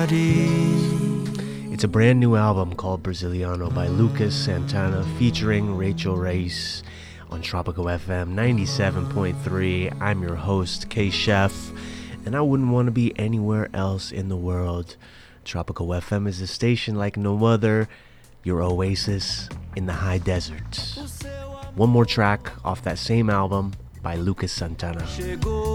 It's a brand new album called Braziliano by Lucas Santana featuring Rachel Reis on Tropical FM 97.3. I'm your host, K-Chef, and I wouldn't want to be anywhere else in the world. Tropical FM is a station like no other, your oasis in the high desert. One more track off that same album by Lucas Santana.